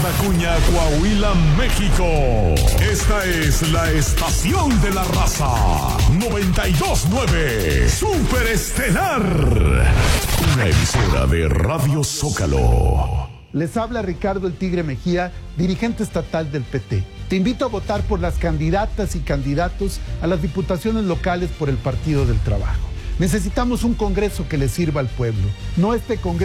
Acuña, Coahuila, México. Esta es la estación de la raza. 92.9 Super Estelar. Una emisora de Radio Zócalo. Les habla Ricardo el Tigre Mejía, dirigente estatal del PT. Te invito a votar por las candidatas y candidatos a las diputaciones locales por el Partido del Trabajo. Necesitamos un Congreso que le sirva al pueblo, no este Congreso